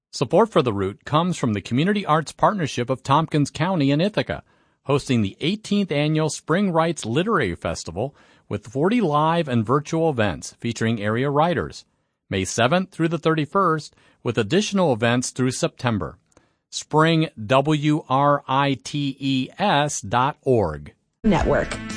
Support for The Root comes from the Community Arts Partnership of Tompkins County in Ithaca, hosting the 18th Annual Spring Writes Literary Festival with 40 live and virtual events featuring area writers, May 7th through the 31st, with additional events through September. springwrites.org. Network.